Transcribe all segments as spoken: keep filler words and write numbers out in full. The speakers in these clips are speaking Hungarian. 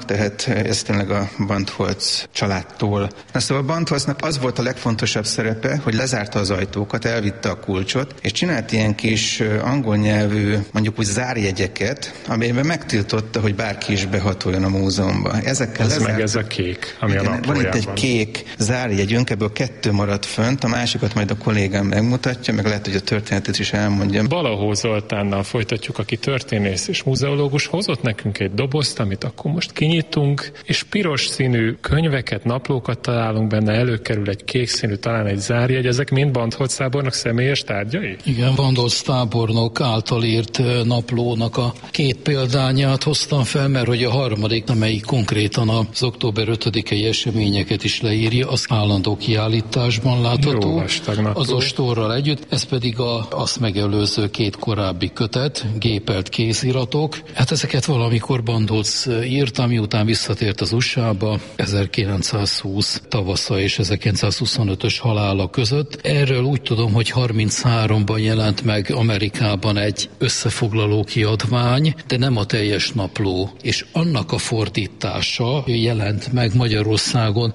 tehát ez tényleg a Bandholz családtól. Na szóval Bandholznak az volt a legfontosabb szerepe, hogy lezárta az ajtókat, elvitte a kulcsot, és csinált ilyen kis angol nyelvű, mondjuk úgy zárjegyeket, amelyben megtiltotta, hogy bárki is behatoljon a múzeumba. Ezekkel ez lezárt... meg ez a kék, ami igen, a naplójában. Van itt egy kék zárjegyünk, ebből kettő maradt fönt, a másikat majd a kollégám megmutatja, meg lehet, hogy a történetet is elmondja. Balahó Zoltánnal folytatjuk, aki történész és muzeológus, hozott nekünk egy dobozt, amit akkor most kinyitunk, és piros színű könyveket, naplókat találunk benne, előkerül egy kék színű, talán egy zárjegy, ezek mind Bandholz tábornok személyes tárgyai? Igen, Bandholz tábornok által írt naplónak a két példányát hoztam fel, mert hogy a harmadik, amelyik konkrétan az október ötödikei eseményeket is leírja, az állandó kiállításban látható, az ostorral együtt, ez pedig a, azt megelőző két korábbi kötet, gépelt kéziratok. Hát ezeket valamikor Bandholz írta, miután visszatért az u es á-ba ezerkilencszázhúsz tavasza és ezerkilencszázhuszonötös halála között. Erről úgy tudom, hogy harmincháromban jelent meg Amerikában egy összefoglaló kiadvány, de nem a teljes napló, és annak a fordítása jelent meg Magyarországon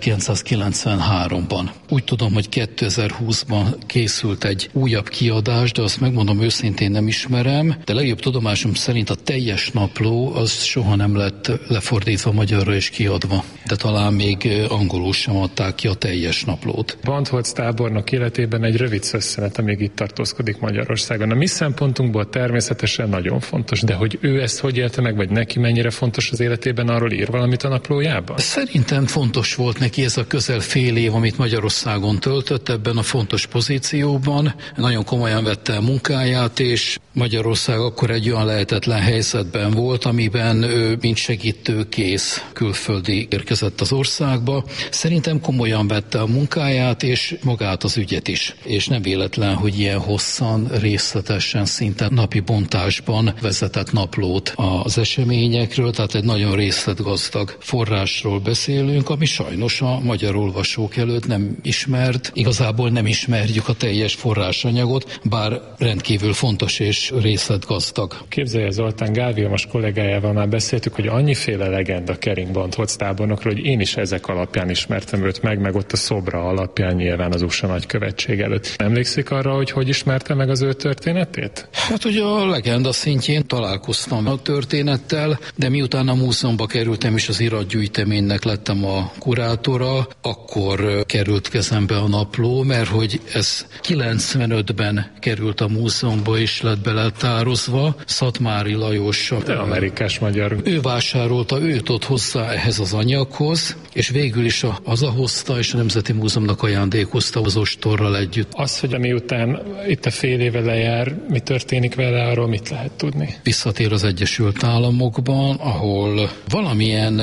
ezerkilencszázkilencvenháromban. Úgy tudom, hogy kétezer-húszban készült egy újabb kiadás, de azt megmondom őszintén nem ismerem, de legjobb tudomásom szerint a teljes napló az soha nem lett lefordítva magyarra és kiadva, de talán még angolul sem adták ki a teljes naplót. Bandholz tábornok életében egy rövid szösszenet, amíg itt tartózkodik Magyarországon. A mi szempontunkból természetesen nagyon fontos, de hogy ő ezt hogy élte meg, vagy neki mennyire fontos az életében, arról ír valamit a naplójában? Szerintem fontos volt neki ez a közel fél év, amit Magyarországon töltött ebben a fontos pozícióban. Nagyon komolyan vette a munkáját, és Magyarország akkor egy olyan lehetetlen helyzetben volt, amiben ő mint segítőkész külföldi érkezett az országba. Szerintem komolyan vette a munkáját, és magát az ügyet is. És nem véletlen, hogy ilyen hosszan, részletesen, szinte napi bontásban vezetett naplót az eseményekről, tehát egy nagyon részletgazdag forrásról beszélünk, ami sajnos a magyar olvasók előtt nem ismert. Igazából nem ismerjük a teljes forrásanyagot, bár rendkívül fontos és részletgazdag. Képzelje, Zoltán, Gál Vilmos kollégájával már beszéltük, hogy annyiféle legenda kering Bandholz tábornokról, hogy én is ezek alapján ismertem őt meg, meg ott a szobra alapján nyilván az u es á nagykövetség előtt. Emlékszik arra, hogy hogy ismerte meg az ő történetét? Hát ugye a legenda szintjén találkoztam a történettel, de miután a múzeumba kerültem és az iratgyűjteménynek lettem a kurátora, akkor került kezembe a napló, mert hogy ez kilencvenötben került a múzeumba és lett beletározva. Szatmári Lajos. De amerikás magyar. Ő vásárolta, ő jutott hozzá ehhez az anyaghoz, és végül is a, hazahozta, és a Nemzeti Múzeumnak ajándékozta az ostorral együtt. Az, hogy amiután itt a fél éve lejár, mi történik vele, arról mit lehet tudni? Visszatér az Egyesült Államokban, ahol valamilyen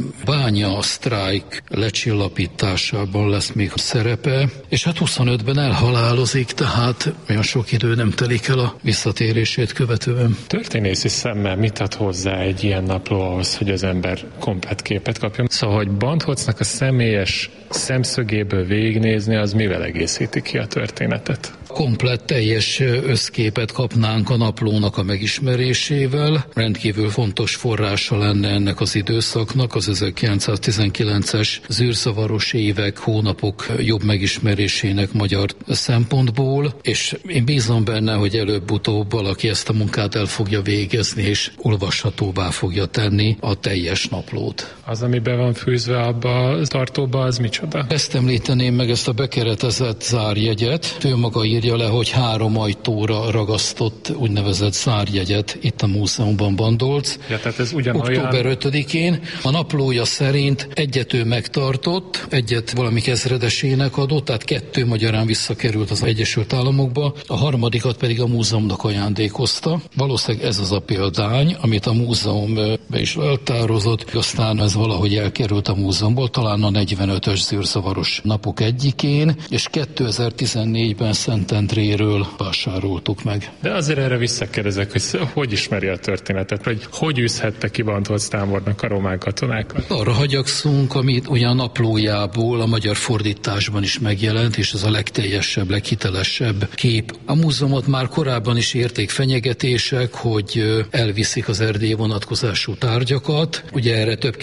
bánya sztrájk lecsillapításában lesz még szerepe, és hát huszonötben elhalálozik, tehát olyan sok idő nem telik el a visszatérését követően. Történészi szemmel mit ad hozzá egy ilyen napló ahhoz, hogy az ember komplett képet kapjon? Szóval, hogy Bandholznak a személyes szemszögéből végignézni, az mivel egészíti ki a történetet? Komplett, teljes összképet kapnánk a naplónak a megismerésével. Rendkívül fontos forrása lenne ennek az időszaknak, az ezerkilencszáztizenkilences zűrzavaros évek, hónapok jobb megismerésének magyar szempontból, és én bízom benne, hogy előbb-utóbb valaki ezt a munkát el fogja végezni, és olvashatóvá fogja tenni a teljes naplót. Az, ami be van fűzve abba a tartóba, az micsoda? Ezt említeném meg, ezt a bekeretezett zárjegyet. Ő maga írja le, hogy három ajtóra ragasztott úgynevezett zárjegyet itt a múzeumban Bandholz. Ja, tehát ez ugyanolyan... október ötödikén. A naplója szerint egyet ő megtartott, egyet valami ezredesének adott, tehát kettő magyarán visszakerült az Egyesült Államokba, a harmadikat pedig a múzeumnak ajándékozta. Valószínűleg ez az a példány, amit a múzeum be is eltározott, aztán ez valahogy elkerült a múzeumból, talán a negyvenötös zűrzavaros napok egyikén, és kétezer-tizennégyben Szentendréről vásároltuk meg. De azért erre visszakérdezek, hogy hogy ismeri a történetet, vagy hogy űzhette ki Bandholz tábornok a román katonákat? Arra hagyatszunk, amit ugyan naplójából a magyar fordításban is megjelent, és ez a legteljesebb, leghitelesebb kép. A múzeumot már korábban is érték fenyegetések, hogy elviszik az Erdély vonatkozású tárgyakat. Ugye erre több